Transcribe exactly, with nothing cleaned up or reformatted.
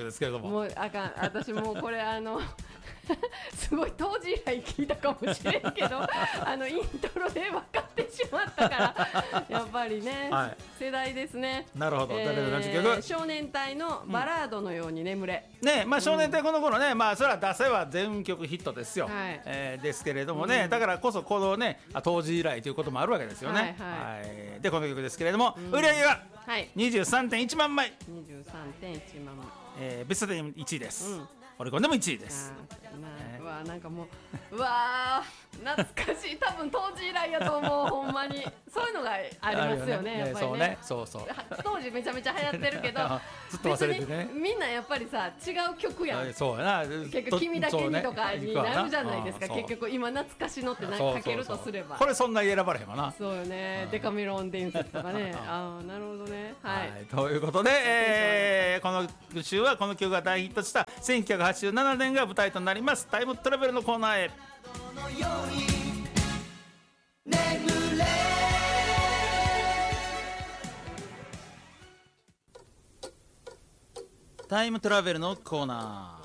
ですけれども、 もうあかん、私もうこれあのすごい当時以来聞いたかもしれんけどあのイントロで分かってしまったからやっぱりね、はい、世代ですね。 なるほど、 えー、 誰の何曲？ 少年隊のバラードのように眠れ、 うん、ね、まあ少年隊この頃ね、うん、まあそれは出せば全曲ヒットですよ、はい、えー、ですけれどもね、うん、だからこそこのね当時以来ということもあるわけですよね。はいはいはい、でこの曲ですけれども、うん、売り上げが にじゅうさんてんいちまんまい、 にじゅうさんてんいちまんまい、 えー、ベストテンいちいです、うん、オリコンでもいちいです。 うわなんかもう、うわ懐かしい、多分当時以来やと思うほんまにそういうのがありますよね、やっぱりね。 そうそう、 当時めちゃめちゃ流行ってるけどずっと忘れてね、 みんなやっぱりさ違う曲やん。 そうやな、 結局君だけにとかになるじゃないですか、結局今懐かしのってかけるとすれば、 これそんなに選ばれへんわな。 そうよね、デカメロン伝説とかねああなるほどね、はい、 はい、ということで、えー、この週はこの曲が大ヒットしたせんきゅうひゃくはちじゅうななねんが舞台となりますタイムトラベルのコーナーへ。タイムトラベルのコーナー、